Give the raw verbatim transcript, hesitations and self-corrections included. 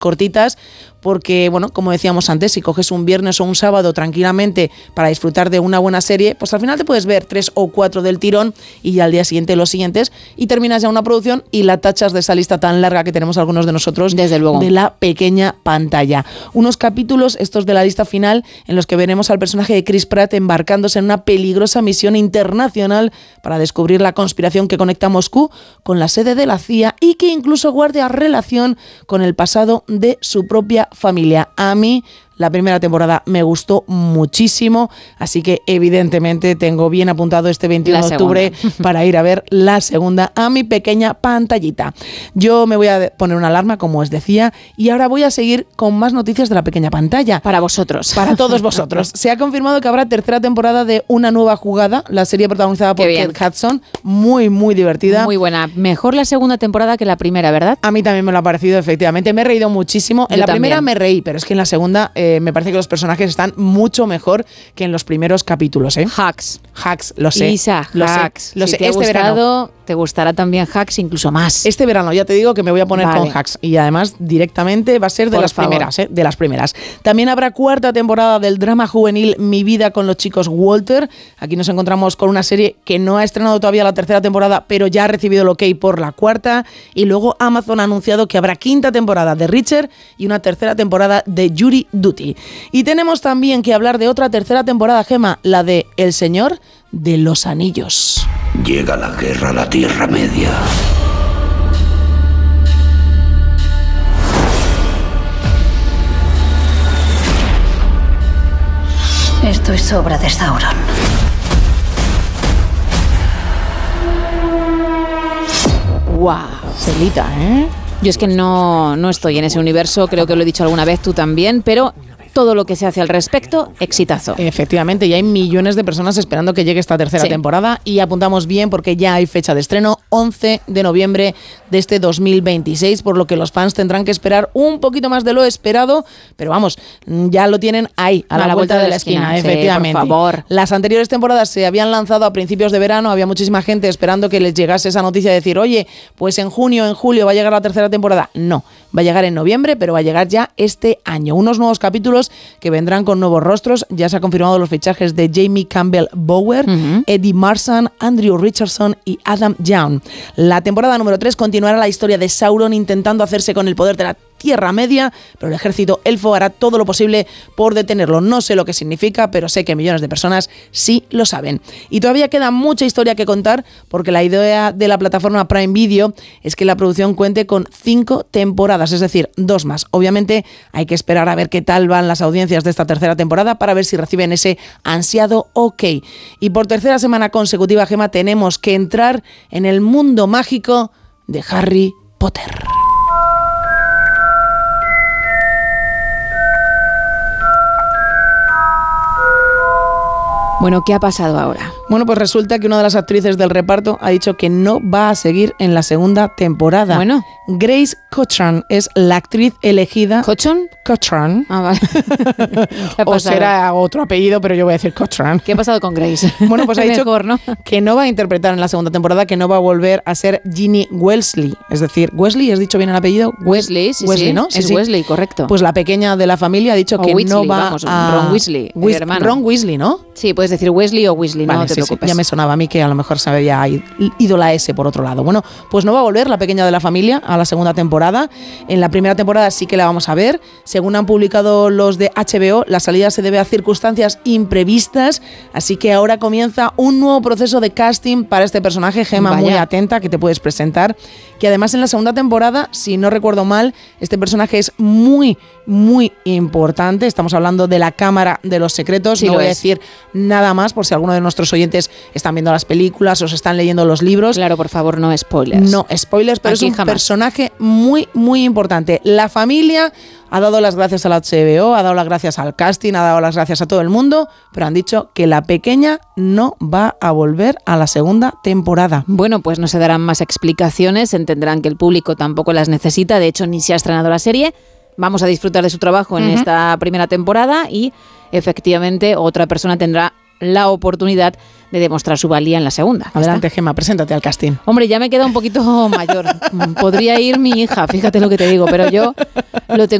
cortitas, porque, bueno, como decíamos antes, si coges un viernes o un sábado tranquilamente para disfrutar de una buena serie, pues al final te puedes ver tres o cuatro del tirón y ya al día siguiente los siguientes y terminas ya una producción y la tachas de esa lista tan larga que tenemos algunos de nosotros, desde luego, de la pequeña pantalla. Unos capítulos, estos de la lista final, en los que veremos al personaje de Chris Pratt embarcándose en una peligrosa misión internacional para descubrir la conspiración que conecta a Moscú con la sede de la C I A y que incluso guarda relación con el pasado de su propia familia. A mí la primera temporada me gustó muchísimo, así que evidentemente tengo bien apuntado este veintiuno de octubre para ir a ver la segunda a mi pequeña pantallita. Yo me voy a poner una alarma, como os decía, y ahora voy a seguir con más noticias de la pequeña pantalla. Para vosotros. Para todos vosotros. Se ha confirmado que habrá tercera temporada de Una nueva jugada, la serie protagonizada por Kate Hudson, muy, muy divertida. Muy buena. Mejor la segunda temporada que la primera, ¿verdad? A mí también me lo ha parecido, efectivamente. Me he reído muchísimo. En Yo la también. primera me reí, pero es que en la segunda eh, me parece que los personajes están mucho mejor que en los primeros capítulos, ¿eh? Hacks. Hacks, lo sé. Isa, lo Hacks. sé. Lo si sé. te ha Este gustado, verano. te gustará también Hacks incluso más. Este verano ya te digo que me voy a poner vale. con Hacks y además directamente va a ser de Por las favor. primeras, ¿eh? De las primeras. También habrá cuarta temporada del drama juvenil Mi vida con los chicos Walter. Aquí nos encontramos con una serie que no ha estrenado todavía la tercera temporada, pero ya ha recibido el ok por la cuarta. Y luego Amazon ha anunciado que habrá quinta temporada de Reacher y una tercera temporada de Jury Duty. Y tenemos también que hablar de otra tercera temporada, Gema, la de El Señor de los Anillos. Llega la guerra a la Tierra Media. Esto es obra de Sauron. ¡Wow! Celita, ¿eh? Yo es que no, no estoy en ese universo, creo que lo he dicho alguna vez, tú también, pero todo lo que se hace al respecto, exitazo. Efectivamente, ya hay millones de personas esperando que llegue esta tercera sí. temporada y apuntamos bien porque ya hay fecha de estreno, once de noviembre de este dos mil veintiséis, por lo que los fans tendrán que esperar un poquito más de lo esperado, pero vamos, ya lo tienen ahí, a, a la, la vuelta, vuelta de la esquina, esquina efectivamente. Sí, por favor. Las anteriores temporadas se habían lanzado a principios de verano, había muchísima gente esperando que les llegase esa noticia de decir, oye, pues en junio, en julio va a llegar la tercera temporada. No, va a llegar en noviembre, pero va a llegar ya este año. Unos nuevos capítulos que vendrán con nuevos rostros. Ya se han confirmado los fichajes de Jamie Campbell Bower, uh-huh. Eddie Marsan, Andrew Richardson y Adam Young. La temporada número tres continuará la historia de Sauron intentando hacerse con el poder de la Tierra Media, pero el ejército elfo hará todo lo posible por detenerlo. No sé lo que significa, pero sé que millones de personas sí lo saben. Y todavía queda mucha historia que contar, porque la idea de la plataforma Prime Video es que la producción cuente con cinco temporadas, es decir, dos más. Obviamente hay que esperar a ver qué tal van las audiencias de esta tercera temporada para ver si reciben ese ansiado ok. Y por tercera semana consecutiva, Gema, tenemos que entrar en el mundo mágico de Harry Potter. Bueno, ¿qué ha pasado ahora? Bueno, pues resulta que una de las actrices del reparto ha dicho que no va a seguir en la segunda temporada. Bueno. Grace Cochran es la actriz elegida. ¿Cochran? Cochran. Ah, vale. O será otro apellido, pero yo voy a decir Cochran. ¿Qué ha pasado con Grace? Bueno, pues ha dicho Mejor, ¿no? que no va a interpretar en la segunda temporada, que no va a volver a ser Ginny Weasley. Es decir, Wesley, ¿has dicho bien el apellido? Wesley, sí, Wesley, sí. ¿no? Es sí, Wesley, correcto. Pues la pequeña de la familia ha dicho o que Weasley, no va vamos, a... Ron Weasley, Weas- hermano. Ron Weasley, ¿no? Sí, puedes decir Wesley o Weasley, Vale, no te sí, preocupes. Sí, ya me sonaba a mí que a lo mejor se había ido la S por otro lado. Bueno, pues no va a volver la pequeña de la familia a la segunda temporada. En la primera temporada sí que la vamos a ver. Según han publicado los de H B O, la salida se debe a circunstancias imprevistas, así que ahora comienza un nuevo proceso de casting para este personaje. Gema, Vaya. muy atenta, que te puedes presentar. Que además en la segunda temporada, si no recuerdo mal, este personaje es muy, muy importante. Estamos hablando de la Cámara de los Secretos. Sí, no lo voy a es. decir nada más por si alguno de nuestros oyentes están viendo las películas o se están leyendo los libros. Claro, por favor, no spoilers. No spoilers, pero Aquí es un jamás. personaje muy, muy importante. La familia ha dado las gracias a la H B O, ha dado las gracias al casting, ha dado las gracias a todo el mundo, pero han dicho que la pequeña no va a volver a la segunda temporada. Bueno, pues no se darán más explicaciones, entenderán que el público tampoco las necesita, de hecho ni se ha estrenado la serie. Vamos a disfrutar de su trabajo en Uh-huh. esta primera temporada y efectivamente otra persona tendrá la oportunidad de demostrar su valía en la segunda. Adelante, Gemma, preséntate al casting. Hombre, ya me queda un poquito mayor. Podría ir mi hija, fíjate lo que te digo, pero yo lo tengo